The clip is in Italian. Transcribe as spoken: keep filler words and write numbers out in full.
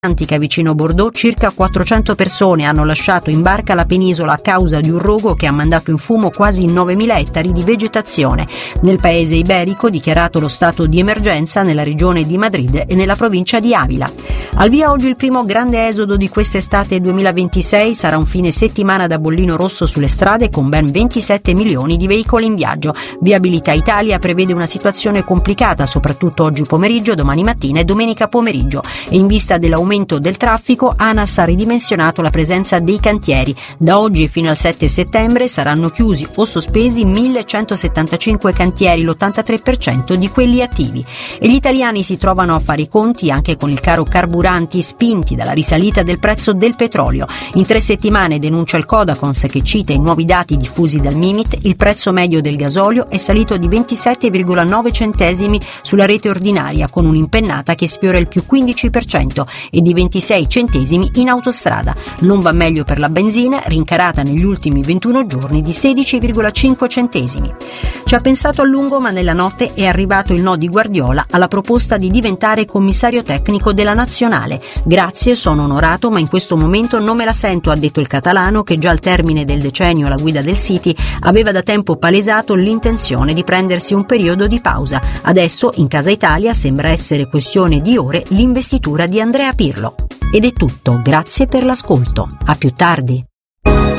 Antica vicino Bordeaux, circa quattrocento persone hanno lasciato in barca la penisola a causa di un rogo che ha mandato in fumo quasi novemila ettari di vegetazione. Nel paese iberico, dichiarato lo stato di emergenza nella regione di Madrid e nella provincia di Avila. Al via oggi il primo grande esodo di quest'estate duemilaventisei. Sarà un fine settimana da bollino rosso sulle strade con ben ventisette milioni di veicoli in viaggio. Viabilità Italia prevede una situazione complicata soprattutto oggi pomeriggio, domani mattina e domenica pomeriggio, e in vista dell'aumento del traffico ANAS ha ridimensionato la presenza dei cantieri. Da oggi fino al sette settembre saranno chiusi o sospesi millecentosettantacinque cantieri, l'ottantatré per cento di quelli attivi. E gli italiani si trovano a fare i conti anche con il caro carburanti, spinti dalla risalita del prezzo del petrolio. In tre settimane, denuncia il Codacons che cita i nuovi dati diffusi dal Mimit, il prezzo medio del gasolio è salito di ventisette virgola nove centesimi sulla rete ordinaria, con un'impennata che sfiora il più quindici per cento, e di ventisei centesimi in autostrada. Non va meglio per la benzina, rincarata negli ultimi ventuno giorni di sedici virgola cinque centesimi. Ci ha pensato a lungo, ma nella notte è arrivato il no di Guardiola alla proposta di diventare commissario tecnico della nazionale. Grazie, sono onorato, ma in questo momento non me la sento, ha detto il catalano, che già al termine del decennio alla guida del City aveva da tempo palesato l'intenzione di prendersi un periodo di pausa. Adesso in casa Italia sembra essere questione di ore l'investitura di Andrea Pirlo. Ed è tutto, grazie per l'ascolto. A più tardi.